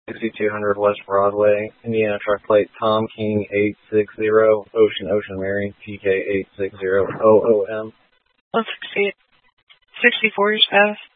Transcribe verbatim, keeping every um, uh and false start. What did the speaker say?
sixty-two hundred West Broadway, Indiana truck plate Tom King eight six zero, Ocean Ocean Mary, P K eight six zero O O M. one sixty-eight, sixty-four, your status.